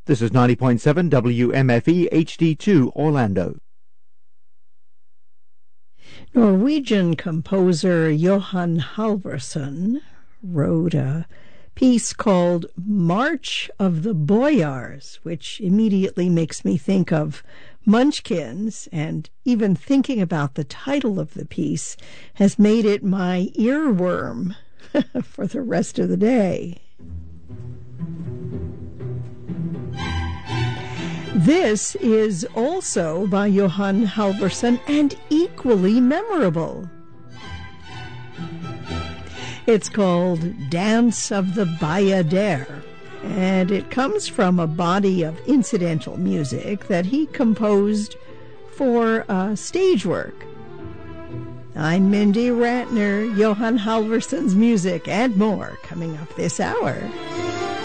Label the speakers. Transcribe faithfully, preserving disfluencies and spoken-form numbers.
Speaker 1: This is ninety point seven W M F E H D two Orlando.
Speaker 2: Norwegian composer Johan Halvorsen wrote a piece called March of the Boyars, which immediately makes me think of Munchkins, and even thinking about the title of the piece has made it my earworm for the rest of the day. This is also by Johan Halvorsen and equally memorable. It's called Dance of the Bayadere, and it comes from a body of incidental music that he composed for uh, stage work. I'm Mindy Ratner. Johan Halvorsen's music and more coming up this hour.